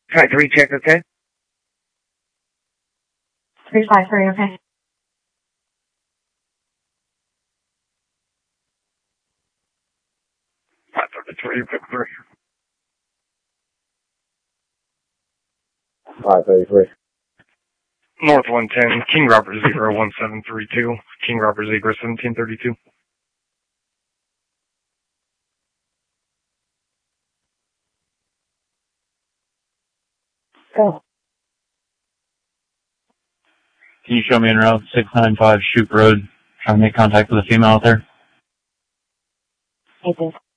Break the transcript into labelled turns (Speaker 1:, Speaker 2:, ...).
Speaker 1: Try 3 check, okay?
Speaker 2: 353, okay.
Speaker 1: Three,
Speaker 3: 533.
Speaker 1: North 110, King Robert Zebra 1732, King Robert Zebra 1732.
Speaker 2: Go.
Speaker 4: Can you show me en route 695 Shoup Road? Trying to make contact with a female out there.
Speaker 2: Hey,